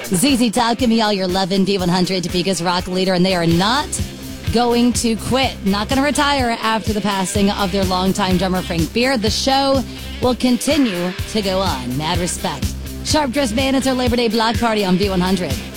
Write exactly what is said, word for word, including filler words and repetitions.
Z Z Top, give me all your love in B one hundred, Topeka's rock leader, and they are not going to quit, not going to retire after the passing of their longtime drummer Frank Beard. The show will continue to go on. Mad respect. Sharp Dressed Bandits, our Labor Day block party on B one hundred.